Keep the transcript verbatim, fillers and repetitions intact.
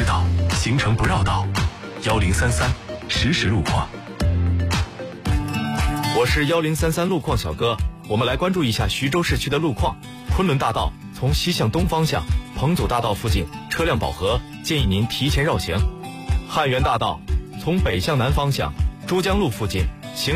失道，行程不绕道。幺零三三实时路况。 我是幺零三三路况小哥，我们来关注一下徐州市区的路况。昆仑大道从西向东方向，彭祖大道附近车辆饱和，建议您提前绕行。汉源大道从北向南方向，珠江路附近